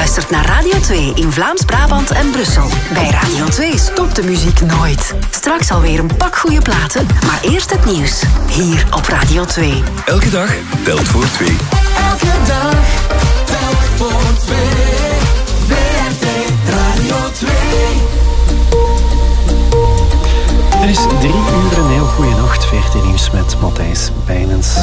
luistert naar Radio 2 in Vlaams-Brabant en Brussel. Bij Radio 2 stopt de muziek nooit. Straks alweer een pak goede platen, maar eerst het nieuws. Hier op Radio 2. Elke dag telt voor 2. Elke dag telt voor 2. VRT Radio 2. Het is 3 uur, een heel goede nacht. VRT Nieuws met Matthijs Bijnens.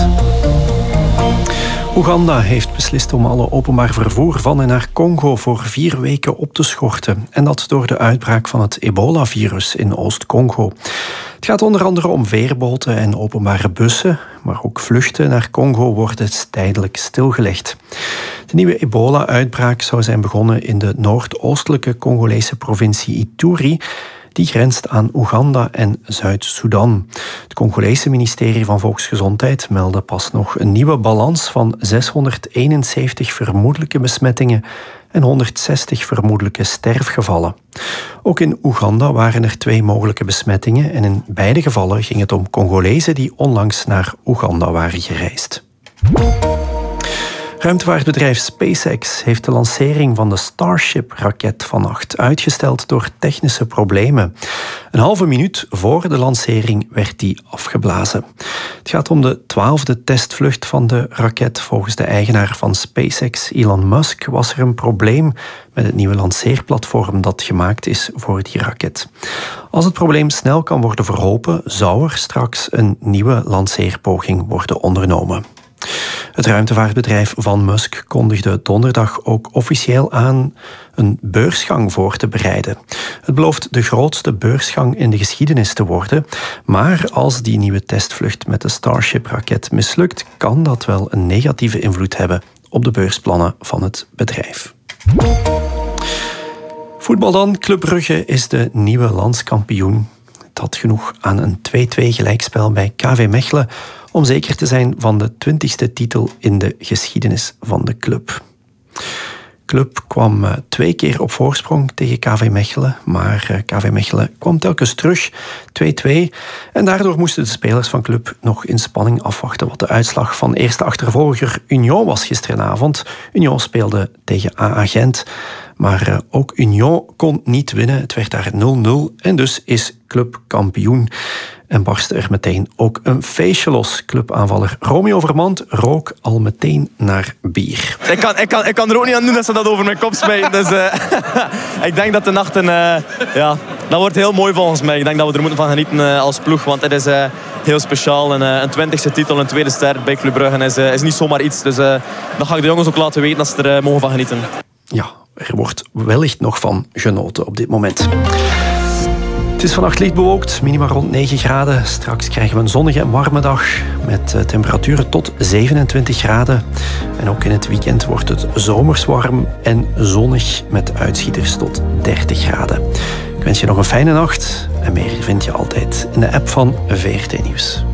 Oeganda heeft beslist om alle openbaar vervoer van en naar Congo voor 4 weken op te schorten. En dat door de uitbraak van het ebola-virus in Oost-Congo. Het gaat onder andere om veerboten en openbare bussen, maar ook vluchten naar Congo worden tijdelijk stilgelegd. De nieuwe ebola-uitbraak zou zijn begonnen in de noordoostelijke Congolese provincie Ituri. Die grenst aan Oeganda en Zuid-Soedan. Het Congolese ministerie van Volksgezondheid meldde pas nog een nieuwe balans van 671 vermoedelijke besmettingen en 160 vermoedelijke sterfgevallen. Ook in Oeganda waren er 2 mogelijke besmettingen en in beide gevallen ging het om Congolezen die onlangs naar Oeganda waren gereisd. Ruimtevaartbedrijf SpaceX heeft de lancering van de Starship-raket vannacht uitgesteld door technische problemen. Een halve minuut voor de lancering werd die afgeblazen. Het gaat om de 12e testvlucht van de raket. Volgens de eigenaar van SpaceX, Elon Musk, was er een probleem met het nieuwe lanceerplatform dat gemaakt is voor die raket. Als het probleem snel kan worden verholpen, zou er straks een nieuwe lanceerpoging worden ondernomen. Het ruimtevaartbedrijf van Musk kondigde donderdag ook officieel aan een beursgang voor te bereiden. Het belooft de grootste beursgang in de geschiedenis te worden, maar als die nieuwe testvlucht met de Starship-raket mislukt, kan dat wel een negatieve invloed hebben op de beursplannen van het bedrijf. Voetbal dan. Club Brugge is de nieuwe landskampioen. Het had genoeg aan een 2-2 gelijkspel bij KV Mechelen om zeker te zijn van de 20e titel in de geschiedenis van de club. Club kwam 2 keer op voorsprong tegen KV Mechelen, maar KV Mechelen kwam telkens terug, 2-2. En daardoor moesten de spelers van Club nog in spanning afwachten wat de uitslag van eerste achtervolger Union was gisteravond. Union speelde tegen AA Gent, maar ook Union kon niet winnen. Het werd daar 0-0 en dus is Club kampioen. En barstte er meteen ook een feestje los. Clubaanvaller Romeo Vermand rook al meteen naar bier. Ik kan er ook niet aan doen dat ze dat over mijn kop smijten. Dus ik denk dat de nacht dat wordt heel mooi volgens mij. Ik denk dat we er moeten van genieten als ploeg. Want het is heel speciaal. Een 20e titel, een tweede ster bij Club Brugge is niet zomaar iets. Dus dat ga ik de jongens ook laten weten dat ze er mogen van genieten. Ja, er wordt wellicht nog van genoten op dit moment. Het is vannacht licht bewolkt, minima rond 9 graden. Straks krijgen we een zonnige en warme dag met temperaturen tot 27 graden. En ook in het weekend wordt het zomers warm en zonnig met uitschieters tot 30 graden. Ik wens je nog een fijne nacht en meer vind je altijd in de app van VRT Nieuws.